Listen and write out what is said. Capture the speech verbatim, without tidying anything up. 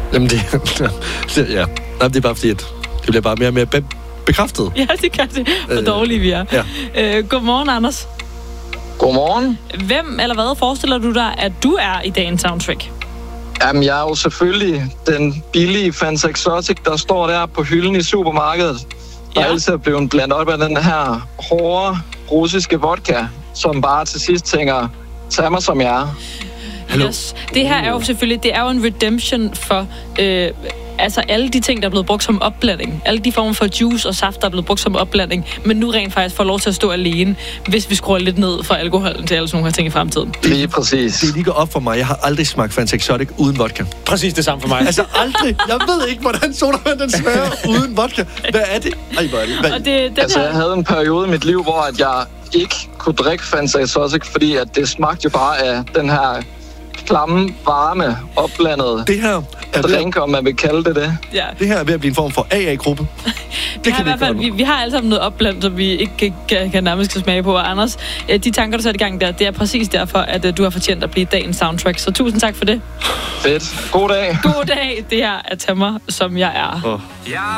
Jamen, det, det, ja. Jamen, det er bare fordi, at det bliver bare mere og mere be- bekræftet. Ja, det kan det. Hvor øh, dårlige vi er. Ja. Øh, godmorgen, Anders. Godmorgen. Hvem eller hvad forestiller du dig, at du er i dagens soundtrack? Jamen, jeg er jo selvfølgelig den billige Fanta Exotic, der står der på hylden i supermarkedet. Der ja. er altid blevet blandet op af den her hårde russiske vodka, som bare til sidst tænker, tag mig som jeg er. Yes. Det her er jo selvfølgelig, det er jo en redemption for øh, altså alle de ting, der er blevet brugt som opblanding. Alle de former for juice og saft, der er blevet brugt som opblanding, men nu rent faktisk får lov til at stå alene, hvis vi skruer lidt ned fra alkoholen til alle sådan nogle her ting i fremtiden. Lige præcis. Det er lige op for mig. Jeg har aldrig smagt Fanta Exotic uden vodka. Præcis det samme for mig. Altså aldrig. Jeg ved ikke, hvordan sodavand den smager uden vodka. Hvad er det? Ej, hvor er det? Hvad? Og det, den altså, her... jeg havde en periode i mit liv, hvor at jeg ikke kunne drikke Fanta Exotic, fordi at det smagte jo bare af den her klamme, varme, opblandede det her er drink, om man vil kalde det det. Ja. Det her er ved at blive en form for A A-gruppe. Det kan vi, i hvert fald, vi, vi har alle sammen noget opblandet, som vi ikke kan, kan, kan nærmest kan smage på. Og Anders, de tanker, du satte i gang der, det er præcis derfor, at du har fortjent at blive dagens soundtrack. Så tusind tak for det. Fedt. God dag. God dag. Det her er Tag mig, som jeg er. Oh.